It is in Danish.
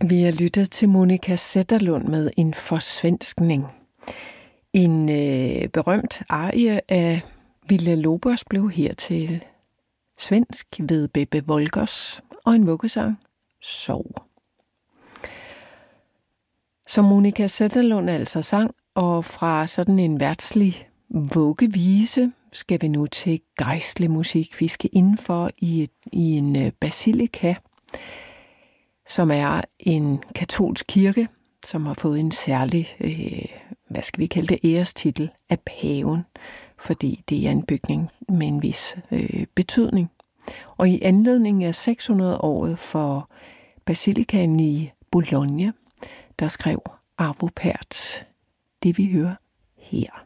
Vi har lyttet til Monica Zetterlund med en forsvenskning. En berømt arie af Villa-Lobos blev her til svensk ved Bebbe Wolgers og en vuggesang Sov. Som Monica Zetterlund altså sang, og fra sådan en værtslig vuggevise skal vi nu til gejstlig musik. Vi skal indenfor i en basilika, som er en katolsk kirke, som har fået en særlig, hvad skal vi kalde det, ærestitel af paven, fordi det er en bygning med en vis betydning. Og i anledning af 600-året for basilikaen i Bologna, der skrev Arvo Pärt det, vi hører her.